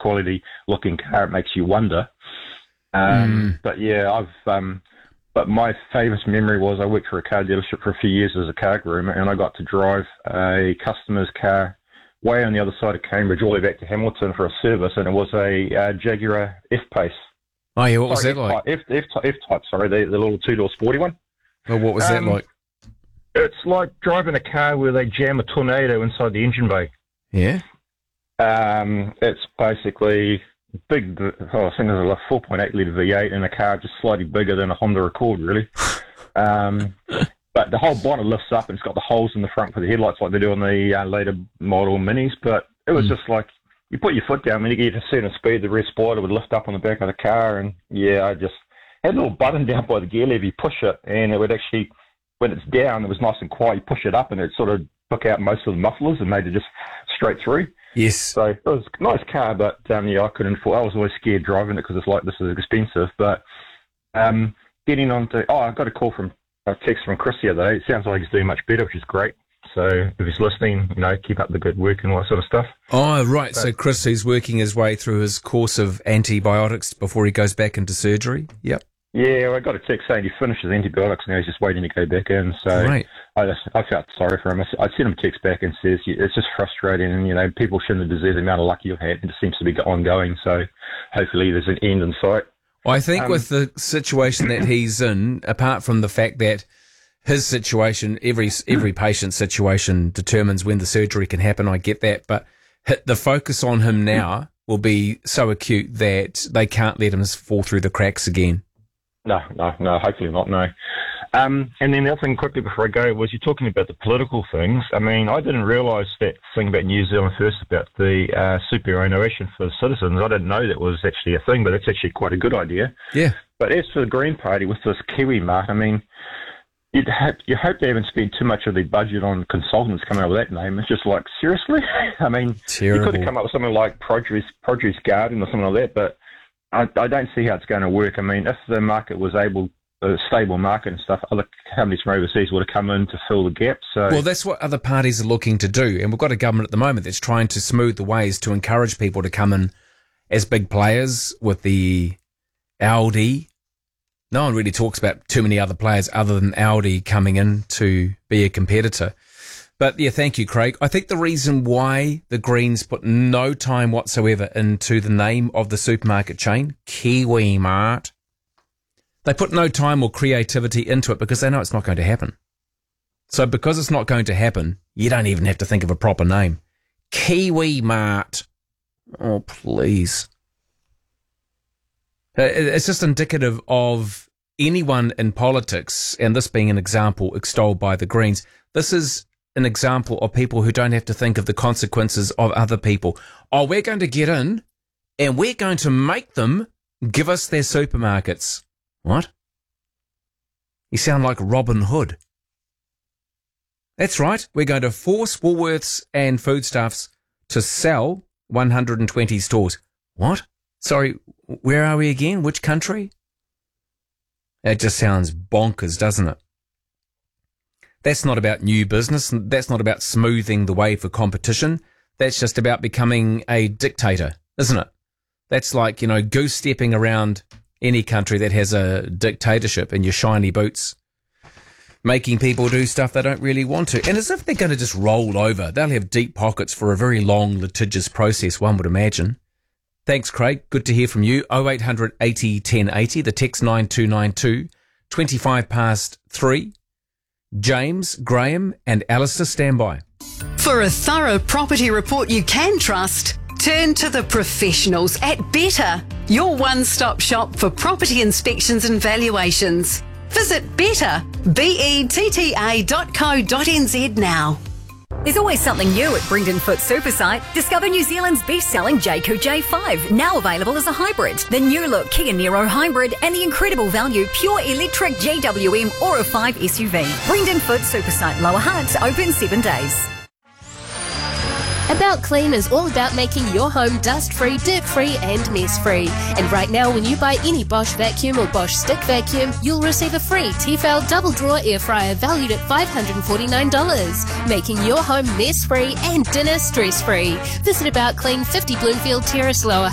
quality looking car, it makes you wonder. But yeah, but my favourite memory was I worked for a car dealership for a few years as a car groomer, and I got to drive a customer's car way on the other side of Cambridge all the way back to Hamilton for a service, and it was a Jaguar F-Pace. Oh yeah, what was that like? F-Type, sorry, the little two-door sporty one. Well, what was that like? It's like driving a car where they jam a tornado inside the engine bay. Yeah? It's basically big, I think there's a 4.8 litre V8 in a car just slightly bigger than a Honda Accord, really. But the whole bonnet lifts up and it's got the holes in the front for the headlights like they do on the later model Minis. But it was just like, you put your foot down, when you get to a certain speed, the rear spoiler would lift up on the back of the car. And yeah, I just had a little button down by the gear lever. You push it and it would actually, when it's down, it was nice and quiet. You push it up and it sort of took out most of the mufflers and made it just straight through. Yes. So it was a nice car, but yeah, I couldn't afford. I was always scared driving it because it's like, this is expensive. But getting on to, I got a text from Chris the other day. It sounds like he's doing much better, which is great. So if he's listening, keep up the good work and all that sort of stuff. Oh, right. So Chris, who's working his way through his course of antibiotics before he goes back into surgery. Yep. Yeah, I got a text saying he finished his antibiotics and now he's just waiting to go back in. So right. I felt sorry for him. I sent him a text back and says, it's just frustrating and, people shouldn't have deserved the amount of luck you've had. It just seems to be ongoing. So hopefully there's an end in sight. I think with the situation that he's in, apart from the fact that his situation, every patient's situation determines when the surgery can happen, I get that, but the focus on him now will be so acute that they can't let him fall through the cracks again. No, hopefully not, no. And then the other thing quickly before I go was you're talking about the political things. I mean, I didn't realise that thing about New Zealand First about the superannuation for citizens. I didn't know that was actually a thing, but it's actually quite a good idea. Yeah. But as for the Green Party with this Kiwi Mart, I mean, you hope they haven't spent too much of the budget on consultants coming up with that name. It's just like, seriously? I mean, terrible. You could have come up with something like Produce Garden or something like that, but I don't see how it's going to work. I mean, if the market was a stable market and stuff, other companies from overseas would have come in to fill the gap. So, well, that's what other parties are looking to do. And we've got a government at the moment that's trying to smooth the ways to encourage people to come in as big players with the Audi. No one really talks about too many other players other than Audi coming in to be a competitor. But yeah, thank you, Craig. I think the reason why the Greens put no time whatsoever into the name of the supermarket chain, Kiwi Mart, they put no time or creativity into it because they know it's not going to happen. So because it's not going to happen, you don't even have to think of a proper name. Kiwi Mart. Oh, please. It's just indicative of anyone in politics, and this being an example extolled by the Greens. This is an example of people who don't have to think of the consequences of other people. Oh, we're going to get in and we're going to make them give us their supermarkets. What? You sound like Robin Hood. That's right. We're going to force Woolworths and Foodstuffs to sell 120 stores. What? Sorry, where are we again? Which country? It just sounds bonkers, doesn't it? That's not about new business. That's not about smoothing the way for competition. That's just about becoming a dictator, isn't it? That's like, goose-stepping around any country that has a dictatorship in your shiny boots, making people do stuff they don't really want to. And as if they're going to just roll over. They'll have deep pockets for a very long, litigious process, one would imagine. Thanks, Craig. Good to hear from you. 0800 80 1080, the text 9292, 25 past 3. James, Graham and Alistair stand by. For a thorough property report you can trust, turn to the professionals at Better, your one-stop shop for property inspections and valuations. Visit better, betta.co.nz now. There's always something new at Brendan Foot Supersite. Discover New Zealand's best-selling Jayco J5, now available as a hybrid. The new look Kia Niro hybrid and the incredible value pure electric GWM Aura 5 SUV. Brendan Foot Supersite, Lower Hutt, open 7 days. About Clean is all about making your home dust-free, dirt-free and mess-free. And right now, when you buy any Bosch vacuum or Bosch stick vacuum, you'll receive a free Tefal double drawer air fryer valued at $549, making your home mess-free and dinner stress-free. Visit About Clean, 50 Bloomfield Terrace, Lower